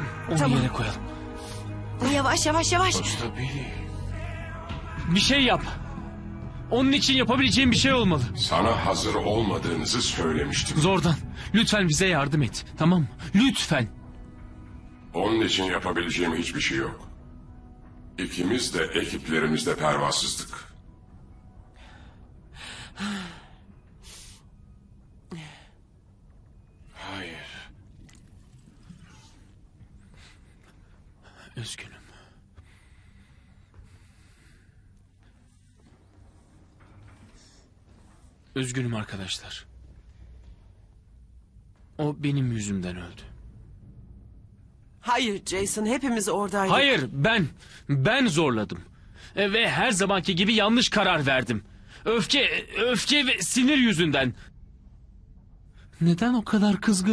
Onu Tamam. yere koyalım. Yavaş yavaş yavaş. Bir şey yap. Onun için yapabileceğim bir şey olmalı. Sana hazır olmadığınızı söylemiştim. Zordan, lütfen bize yardım et. Tamam mı? Lütfen. Onun için yapabileceğim hiçbir şey yok. İkimiz de ekiplerimizde pervasızdık. Hayır. Üzgünüm. Üzgünüm arkadaşlar. O benim yüzümden öldü. Hayır Jason, hepimiz oradaydık. Hayır, ben zorladım. Ve her zamanki gibi yanlış karar verdim. Öfke ve sinir yüzünden. Neden o kadar kızgın?